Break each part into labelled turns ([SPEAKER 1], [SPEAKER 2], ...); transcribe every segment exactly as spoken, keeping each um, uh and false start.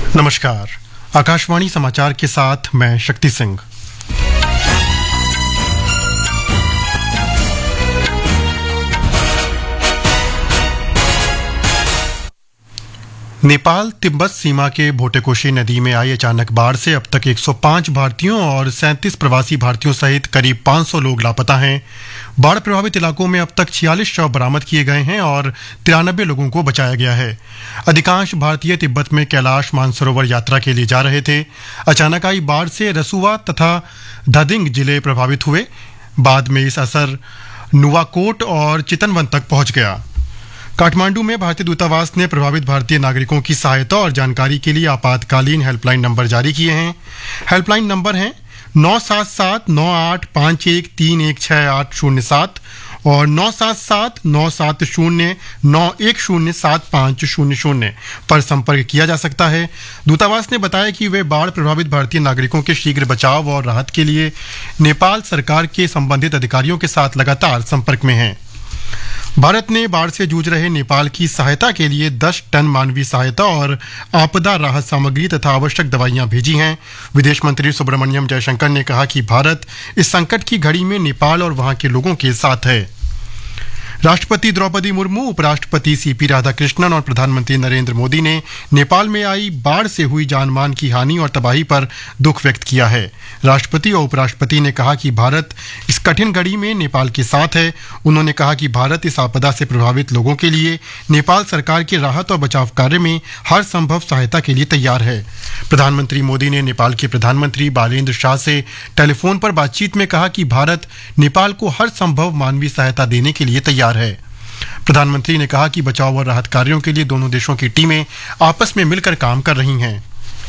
[SPEAKER 1] नमस्कार, आकाशवाणी समाचार के साथ मैं शक्ति सिंह। नेपाल तिब्बत सीमा के भोटेकोशी नदी में आई अचानक बाढ़ से अब तक एक सौ पाँच भारतीयों और सैंतीस प्रवासी भारतीयों सहित करीब पाँच सौ लोग लापता हैं। बाढ़ प्रभावित इलाकों में अब तक छियालीस शव बरामद किए गए हैं और तिरानबे लोगों को बचाया गया है। अधिकांश भारतीय तिब्बत में कैलाश मानसरोवर यात्रा के लिए जा रहे थे। अचानक आई बाढ़ से रसुआ तथा धदिंग जिले प्रभावित हुए। बाद में इस असर नुवाकोट और चितनवन तक पहुंच गया। काठमांडू में भारतीय दूतावास ने प्रभावित भारतीय नागरिकों की सहायता और जानकारी के लिए आपातकालीन हेल्पलाइन नंबर जारी किए हैं। हेल्पलाइन नंबर हैं नौ सात सात नौ आठ पाँच एक तीन एक छः आठ शून्य सात और नौ सात सात नौ सात शून्य नौ एक शून्य सात पाँच शून्य शून्य पर संपर्क किया जा सकता है। दूतावास ने बताया कि वे बाढ़ प्रभावित भारतीय नागरिकों के शीघ्र बचाव और राहत के लिए नेपाल सरकार के संबंधित अधिकारियों के साथ लगातार संपर्क में हैं। भारत ने बाढ़ से जूझ रहे नेपाल की सहायता के लिए दस टन मानवीय सहायता और आपदा राहत सामग्री तथा आवश्यक दवाइयां भेजी हैं। विदेश मंत्री सुब्रमण्यम जयशंकर ने कहा कि भारत इस संकट की घड़ी में नेपाल और वहां के लोगों के साथ है। राष्ट्रपति द्रौपदी मुर्मू, उपराष्ट्रपति सीपी राधाकृष्णन और प्रधानमंत्री नरेंद्र मोदी ने नेपाल में आई बाढ़ से हुई जानमाल की हानि और तबाही पर दुख व्यक्त किया है। राष्ट्रपति और उपराष्ट्रपति ने कहा कि भारत इस कठिन घड़ी में नेपाल के साथ है। उन्होंने कहा कि भारत इस आपदा से प्रभावित लोगों के लिए नेपाल सरकार के राहत और बचाव कार्य में हर संभव सहायता के लिए तैयार है। प्रधानमंत्री मोदी ने नेपाल के प्रधानमंत्री बालेन्द्र शाह से टेलीफोन पर बातचीत में कहा कि भारत नेपाल को हर संभव मानवीय सहायता देने के लिए तैयार है। प्रधानमंत्री ने कहा कि बचाव और राहत कार्यों के लिए दोनों देशों की टीमें आपस में मिलकर काम कर रही हैं।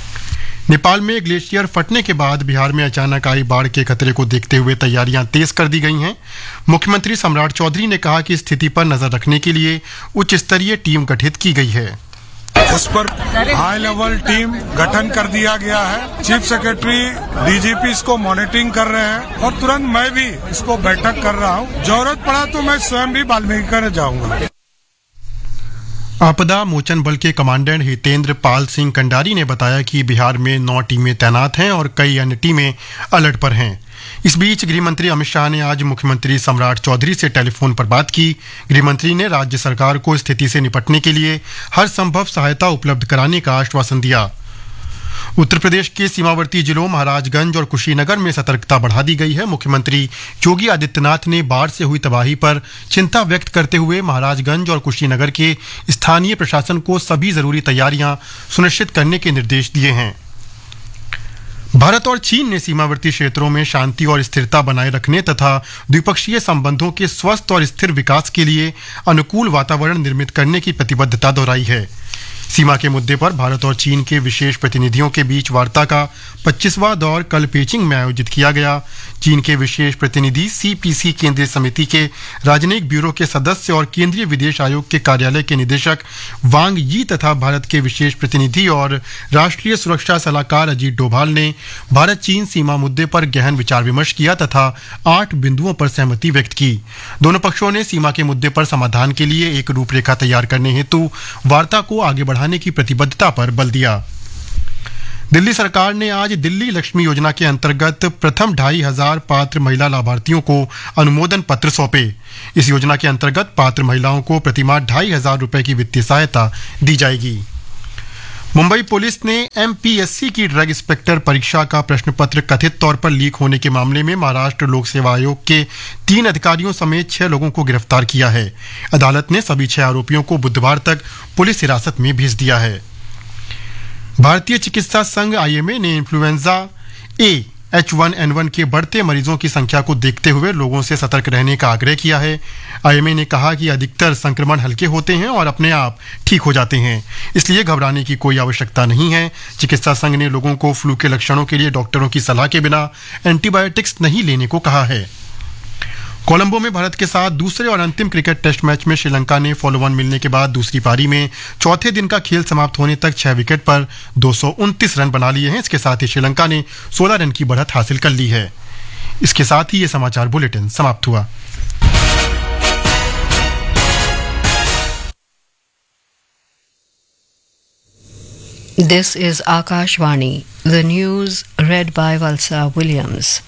[SPEAKER 1] नेपाल में ग्लेशियर फटने के बाद बिहार में अचानक आई बाढ़ के खतरे को देखते हुए तैयारियां तेज कर दी गई हैं। मुख्यमंत्री सम्राट चौधरी ने कहा कि स्थिति पर नजर रखने के लिए उच्च स्तरीय टीम गठित की गई है।
[SPEAKER 2] उस पर हाई लेवल टीम गठन कर दिया गया है। चीफ सेक्रेटरी डीजीपी इसको मॉनिटरिंग कर रहे हैं और तुरंत मैं भी इसको बैठक कर रहा हूँ। जरूरत पड़ा तो मैं स्वयं भी वाल्मीकि जाऊंगा।
[SPEAKER 1] आपदा मोचन बल के कमांडेंट हितेंद्र पाल सिंह कंडारी ने बताया कि बिहार में नौ टीमें तैनात हैं और कई अन्य टीमें अलर्ट पर हैं। इस बीच गृह मंत्री अमित शाह ने आज मुख्यमंत्री सम्राट चौधरी से टेलीफोन पर बात की। गृह मंत्री ने राज्य सरकार को स्थिति से निपटने के लिए हर संभव सहायता उपलब्ध कराने का आश्वासन दिया। उत्तर प्रदेश के सीमावर्ती जिलों महाराजगंज और कुशीनगर में सतर्कता बढ़ा दी गई है। मुख्यमंत्री योगी आदित्यनाथ ने बाढ़ से हुई तबाही पर चिंता व्यक्त करते हुए महाराजगंज और कुशीनगर के स्थानीय प्रशासन को सभी जरूरी तैयारियां सुनिश्चित करने के निर्देश दिए हैं। भारत और चीन ने सीमावर्ती क्षेत्रों में शांति और स्थिरता बनाए रखने तथा द्विपक्षीय संबंधों के स्वस्थ और स्थिर विकास के लिए अनुकूल वातावरण निर्मित करने की प्रतिबद्धता दोहराई है। सीमा के मुद्दे पर भारत और चीन के विशेष प्रतिनिधियों के बीच वार्ता का पच्चीसवां दौर कल पेचिंग में आयोजित किया गया। चीन के विशेष प्रतिनिधि सीपीसी केंद्रीय समिति के राजनयिक ब्यूरो के सदस्य और केंद्रीय विदेश आयोग के कार्यालय के निदेशक वांग यी तथा भारत के विशेष प्रतिनिधि और राष्ट्रीय सुरक्षा सलाहकार अजीत डोभाल ने भारत चीन सीमा मुद्दे पर गहन विचार विमर्श किया तथा आठ बिंदुओं पर सहमति व्यक्त की। दोनों पक्षों ने सीमा के मुद्दे पर समाधान के लिए एक रूपरेखा तैयार करने हेतु वार्ता को आगे बढ़ाने की प्रतिबद्धता पर बल दिया। दिल्ली सरकार ने आज दिल्ली लक्ष्मी योजना के अंतर्गत प्रथम ढाई हजार पात्र महिला लाभार्थियों को अनुमोदन पत्र सौंपे। इस योजना के अंतर्गत पात्र महिलाओं को प्रतिमाह ढाई हजार रुपए की वित्तीय सहायता दी जाएगी। मुंबई पुलिस ने एमपीएससी की ड्रग इंस्पेक्टर परीक्षा का प्रश्न पत्र कथित तौर पर लीक होने के मामले में महाराष्ट्र लोक सेवा आयोग के तीन अधिकारियों समेत छह लोगों को गिरफ्तार किया है। अदालत ने सभी छह आरोपियों को बुधवार तक पुलिस हिरासत में भेज दिया है। भारतीय चिकित्सा संघ आईएमए ने influenza A H one N one के बढ़ते मरीजों की संख्या को देखते हुए लोगों से सतर्क रहने का आग्रह किया है। आईएमए ने कहा कि अधिकतर संक्रमण हल्के होते हैं और अपने आप ठीक हो जाते हैं, इसलिए घबराने की कोई आवश्यकता नहीं है। चिकित्सा संघ ने लोगों को फ्लू के लक्षणों के लिए डॉक्टरों की सलाह के बिना एंटीबायोटिक्स नहीं लेने को कहा है। कोलंबो में भारत के साथ दूसरे और अंतिम क्रिकेट टेस्ट मैच में श्रीलंका ने फॉलो वन मिलने के बाद दूसरी पारी में चौथे दिन का खेल समाप्त होने तक छह विकेट पर दो सौ उनतीस रन बना लिए हैं। इसके साथ ही श्रीलंका ने सोलह रन की बढ़त हासिल कर ली है। इसके साथ ही ये समाचार बुलेटिन समाप्त हुआ।
[SPEAKER 3] This is Akashvani, the news read by Valsa Williams.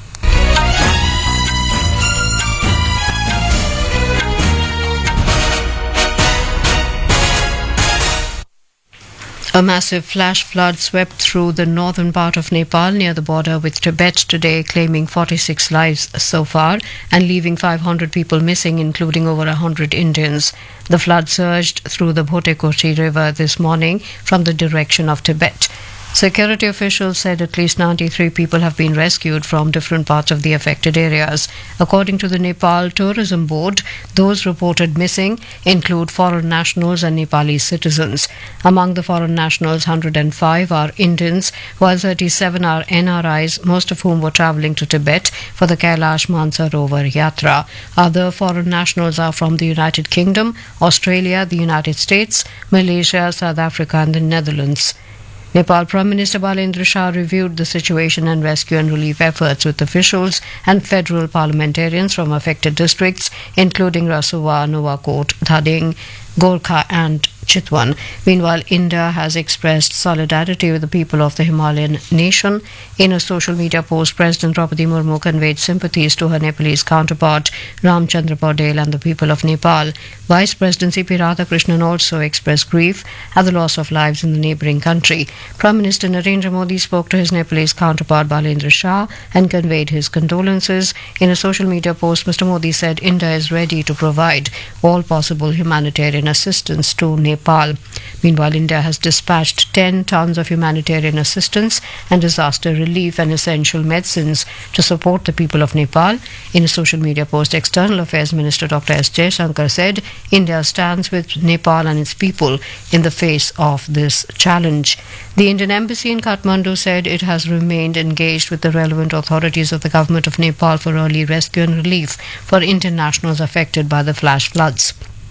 [SPEAKER 3] A massive flash flood swept through the northern part of Nepal near the border with Tibet today, claiming forty-six lives so far and leaving five hundred people missing, including over one hundred Indians. The flood surged through the Bhotekoti River this morning from the direction of Tibet. Security officials said at least ninety-three people have been rescued from different parts of the affected areas. According to the Nepal Tourism Board, those reported missing include foreign nationals and Nepali citizens. Among the foreign nationals, one hundred five are Indians, while thirty-seven are N R Is, most of whom were travelling to Tibet for the Kailash Mansarovar Yatra. Other foreign nationals are from the United Kingdom, Australia, the United States, Malaysia, South Africa and the Netherlands. Nepal Prime Minister Balendra Shah reviewed the situation and rescue and relief efforts with officials and federal parliamentarians from affected districts, including Rasuwa, Nuwakot, Dhading, Gorkha and Chitwan. Meanwhile, India has expressed solidarity with the people of the Himalayan nation. In a social media post, President Draupadi Murmu conveyed sympathies to her Nepalese counterpart, Ramchandra Paudel, and the people of Nepal. Vice President C P Radhakrishnan also expressed grief at the loss of lives in the neighbouring country. Prime Minister Narendra Modi spoke to his Nepalese counterpart Balendra Shah and conveyed his condolences. In a social media post, Mister Modi said India is ready to provide all possible humanitarian assistance to Nepal. Meanwhile, India has dispatched ten tons of humanitarian assistance and disaster relief and essential medicines to support the people of Nepal. In a social media post, External Affairs Minister Doctor S Jaishankar said India stands with Nepal and its people in the face of this challenge. The Indian Embassy in Kathmandu said it has remained engaged with the relevant authorities of the government of Nepal for early rescue and relief for Indian nationals affected by the flash floods.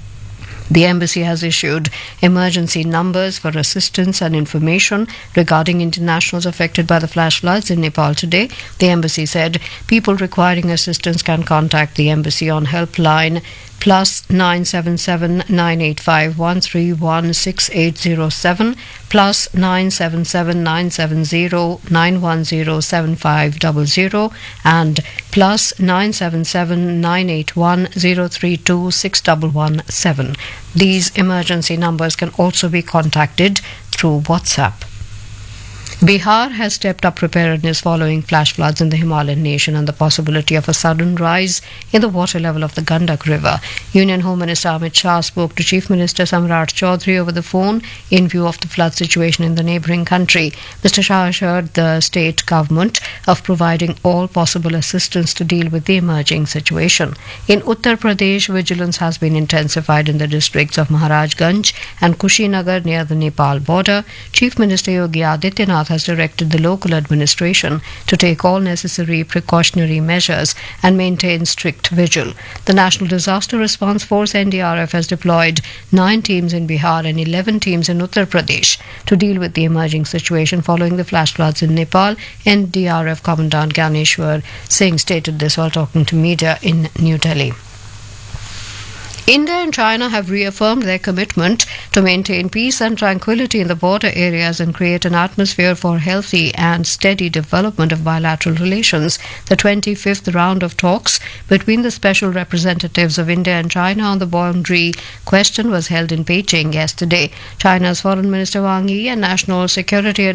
[SPEAKER 3] The embassy has issued emergency numbers for assistance and information regarding internationals affected by the flash floods in Nepal today. The embassy said people requiring assistance can contact the embassy on helpline plus nine seven seven nine eight five one three one six eight zero seven plus nine seven seven nine seven zero nine one zero seven five zero zero and plus nine seven seven nine eight one zero three two six one one seven. These emergency numbers can also be contacted through WhatsApp. Bihar has stepped up preparedness following flash floods in the Himalayan nation and the possibility of a sudden rise in the water level of the Gandak River. Union Home Minister Amit Shah spoke to Chief Minister Samrat Chaudhary over the phone in view of the flood situation in the neighbouring country. Mister Shah assured the state government of providing all possible assistance to deal with the emerging situation. In Uttar Pradesh, vigilance has been intensified in the districts of Maharajganj and Kushinagar near the Nepal border. Chief Minister Yogi Adityanath has directed the local administration to take all necessary precautionary measures and maintain strict vigil. The National Disaster Response Force N D R F has deployed nine teams in Bihar and eleven teams in Uttar Pradesh to deal with the emerging situation following the flash floods in Nepal. N D R F Commandant Gyaneshwar Singh stated this while talking to media in New Delhi. India and China have reaffirmed their commitment to maintain peace and tranquility in the border areas and create an atmosphere for healthy and steady development of bilateral relations. The twenty-fifth round of talks between the special representatives of India and China on the boundary question was held in Beijing yesterday. China's Foreign Minister Wang Yi and National Security